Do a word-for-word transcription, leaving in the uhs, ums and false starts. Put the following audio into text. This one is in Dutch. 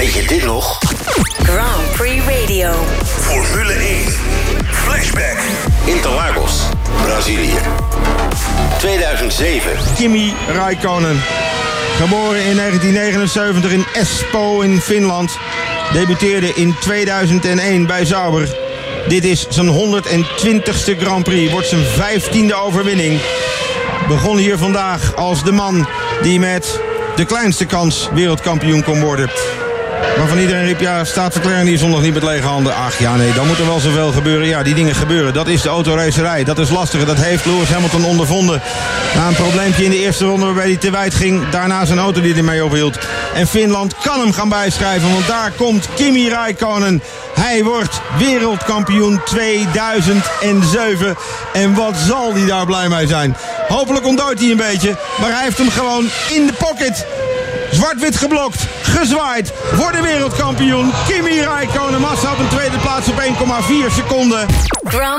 Weet je dit nog? Grand Prix Radio. Formule één. Flashback. Interlagos, Brazilië. tweeduizend zeven. Kimi Räikkönen. Geboren in negentien negenenzeventig in Espoo in Finland. Debuteerde in tweeduizend één bij Sauber. Dit is zijn honderdtwintigste Grand Prix. Wordt zijn vijftiende overwinning. Begon hier vandaag als de man die met de kleinste kans wereldkampioen kon worden. Waarvan iedereen riep, ja, staat Leclerc hier zondag niet met lege handen? Ach ja, nee, dan moet er wel zoveel gebeuren. Ja, die dingen gebeuren. Dat is de autoracerij. Dat is lastig. Dat heeft Lewis Hamilton ondervonden. Na een probleempje in de eerste ronde waarbij hij te wijd ging. Daarna zijn auto die hij mee ophield. En Finland kan hem gaan bijschrijven, want daar komt Kimi Räikkönen. Hij wordt wereldkampioen tweeduizend zeven. En wat zal hij daar blij mee zijn? Hopelijk ontdooit hij een beetje. Maar hij heeft hem gewoon in de pocket. Zwart-wit geblokt, gezwaaid, voor de wereldkampioen. Kimi Räikkönen, massa op een tweede plaats op één komma vier seconden. Grand